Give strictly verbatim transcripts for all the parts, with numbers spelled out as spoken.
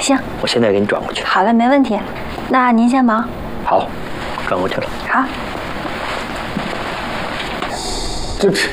行， 我现在给你转过去。 好嘞，没问题。那您先忙。 好，转过去了。 好。 这这，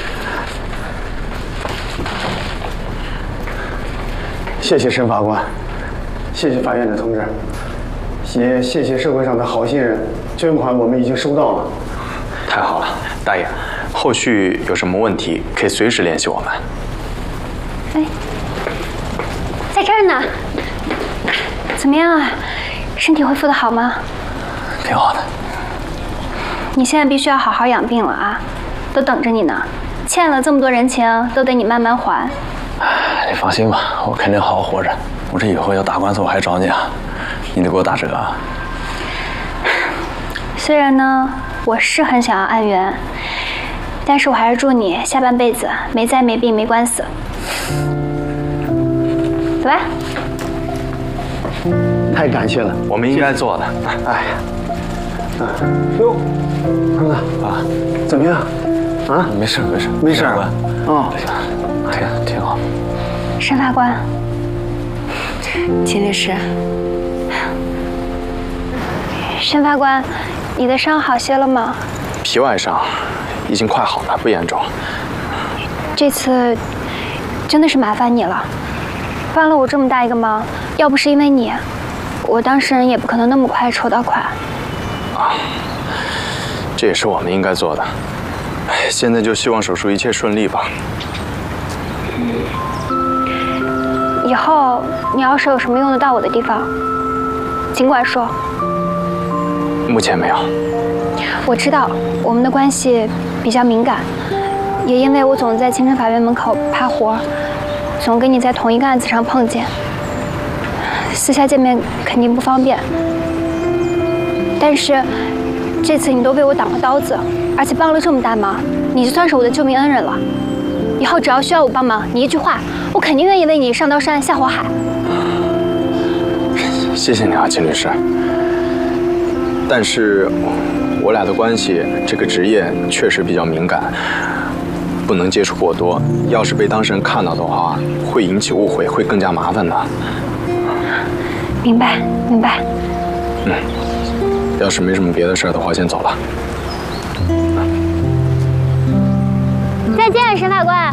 谢谢申法官，谢谢法院的同志，也谢谢社会上的好心人，捐款我们已经收到了。 太好了，大爷，后续有什么问题可以随时联系我们。 哎，在这儿呢。怎么样啊？身体恢复的好吗？ 挺好的。 你现在必须要好好养病了啊，都等着你呢。欠了这么多人情，都得你慢慢还。 你放心吧，我肯定好好活着。我这以后要打官司，我还找你啊，你得给我打折啊。 虽然呢，我是很想要案源，但是我还是祝你下半辈子没灾没病没官司。走吧。 太感谢了， 我们应该做的。 哎呀，啊，哟，儿子啊，怎么样？啊， 没事没事没事啊。哦， 挺挺好。 申法官， 秦律师， 申法官，你的伤好些了吗？ 皮外伤已经快好了，不严重。 这次真的是麻烦你了，帮了我这么大一个忙，要不是因为你，我当事人也不可能那么快筹到款。 啊，这也是我们应该做的。哎，现在就希望手术一切顺利吧。 以后你要是有什么用得到我的地方，尽管说。 目前没有。 我知道我们的关系比较敏感，也因为我总在清城法院门口趴活，总跟你在同一个案子上碰见，私下见面肯定不方便。但是这次你都为我挡了刀子，而且帮了这么大忙，你就算是我的救命恩人了。以后只要需要我帮忙，你一句话，我肯定愿意为你上刀山下火海。 谢谢你啊，秦律师。但是我俩的关系，这个职业确实比较敏感，不能接触过多。要是被当事人看到的话，会引起误会，会更加麻烦的。 明白，明白。 嗯，要是没什么别的事儿的话，先走了。 再见，申法官。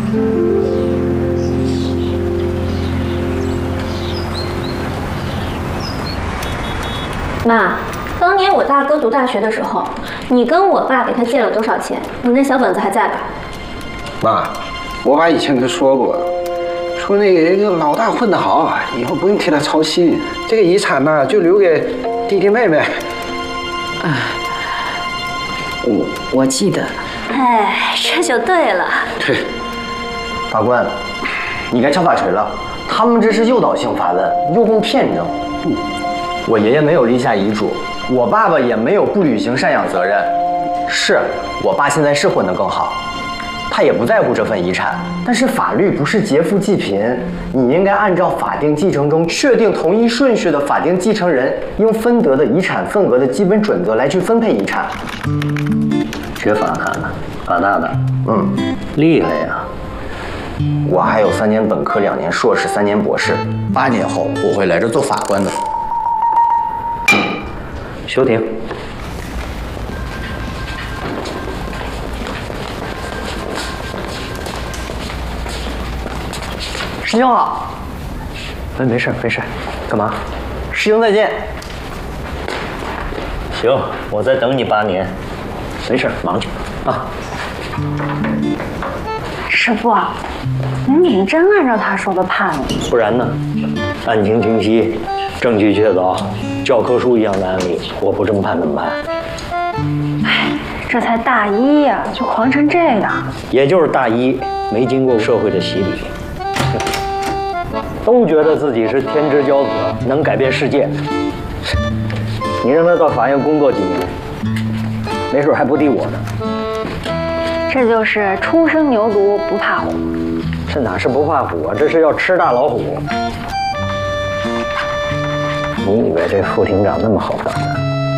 妈，当年我大哥读大学的时候，你跟我爸给他借了多少钱？你那小本子还在吧？ 妈，我爸以前跟说过，说那个人个老大混得好，以后不用替他操心，这个遗产呢就留给弟弟妹妹。 哎，我我记得。 哎，这就对了。 对， 法官，你该敲法锤了。他们这是诱导性发问，诱供骗证。嗯，我爷爷没有立下遗嘱，我爸爸也没有不履行赡养责任。是我爸现在是混得更好，他也不在乎这份遗产。但是法律不是劫富济贫，你应该按照法定继承中确定同一顺序的法定继承人应分得的遗产份额的基本准则来去分配遗产。学法看了，法大的，嗯，厉害呀！我还有三年本科，两年硕士，三年博士。八年后我会来这做法官的。休庭。师兄好。哎，没事没事，干嘛？师兄再见。 行，我再等你八年。没事，忙去啊。 师傅，您可是真按照他说的判了？ 不然呢？案情清晰，证据确凿，教科书一样的案例，我不这么判怎么办？ 哎，这才大一呀、啊，就狂成这样。 也就是大一，没经过社会的洗礼，都觉得自己是天之骄子，能改变世界。你让他到法院工作几年？没准还不敌我呢。 这就是初生牛犊不怕虎。 这哪是不怕虎啊？这是要吃大老虎。你以为这副庭长那么好当的？